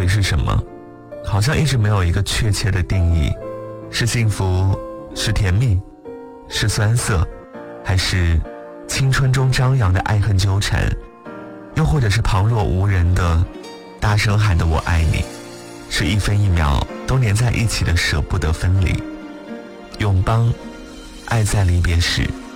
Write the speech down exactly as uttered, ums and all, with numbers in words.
是什么？好像一直没有一个确切的定义。是幸福，是甜蜜，是酸涩，还是青春中张扬的爱恨纠缠，又或者是旁若无人的大声喊的我爱你，是一分一秒都黏在一起的舍不得分离。永邦，爱在离别时。